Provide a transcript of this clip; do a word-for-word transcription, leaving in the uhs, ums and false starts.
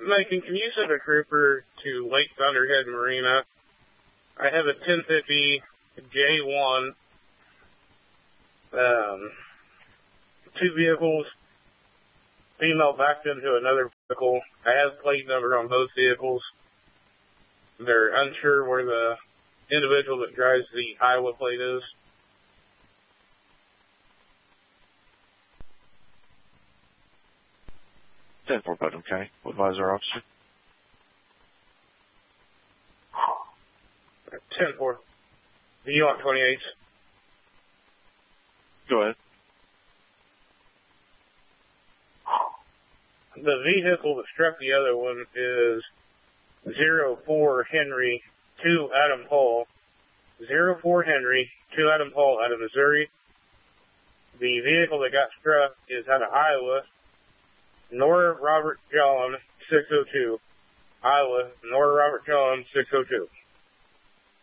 Macon, can you send a trooper to Lake Thunderhead Marina? I have a ten fifty J one, um, two vehicles, female backed into another vehicle. I have plate number on both vehicles. They're unsure where the individual that drives the Iowa plate is. ten four Putnam County. What advisor officer? ten four. Do you want twenty-eight? Go ahead. The vehicle that struck the other one is zero four Henry two Adam Paul. zero four Henry two Adam Paul out of Missouri. The vehicle that got struck is out of Iowa. Nora Robert John six oh two. Iowa, Nora Robert John six oh two.